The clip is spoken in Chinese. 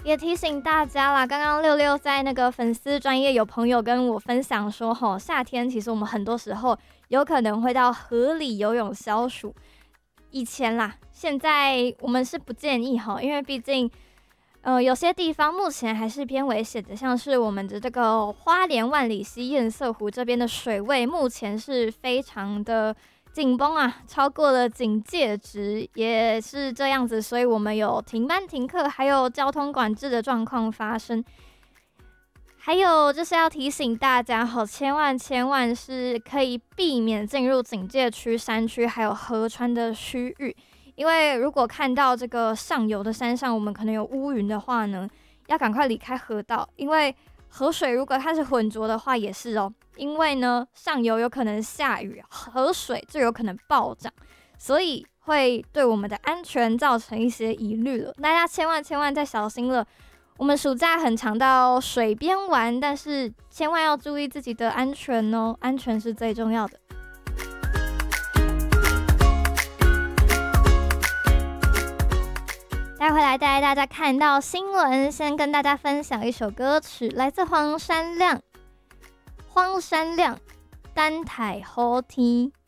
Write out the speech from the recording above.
也提醒大家啦，刚刚六六在那个粉丝专页有朋友跟我分享说，夏天其实我们很多时候有可能会到河里游泳消暑。以前啦，现在我们是不建议因为毕竟有些地方目前还是偏危险的，像是我们的这个花莲万里溪堰塞湖这边的水位目前是非常的紧绷啊，超过了警戒值，也是这样子，所以我们有停班停课，还有交通管制的状况发生。还有就是要提醒大家千万是可以避免进入警戒区、山区还有河川的区域，因为如果看到这个上游的山上我们可能有乌云的话呢，要赶快离开河道，因为河水如果它是浑浊的话也是因为呢上游有可能下雨，河水就有可能暴涨，所以会对我们的安全造成一些疑虑了。大家千万再小心了。我们暑假很常到水边玩，但是千万要注意自己的安全哦，安全是最重要的。待会来带大家看到新闻，先跟大家分享一首歌曲，来自黄山亮，单台好天。